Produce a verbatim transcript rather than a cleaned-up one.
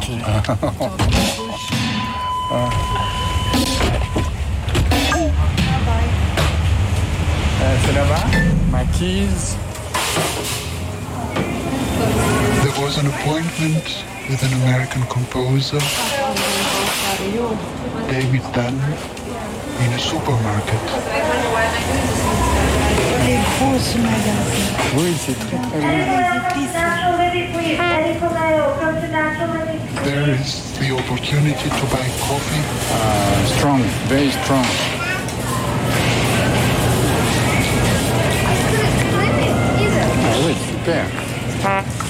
ici. Euh, c'est là-bas, my keys. There was an appointment with an American composer, David Dunn, in a supermarket. C'est beau ce magasin. Oui, c'est très très beau. There is the opportunity to buy coffee. Uh, strong, very strong. Ah oui, super.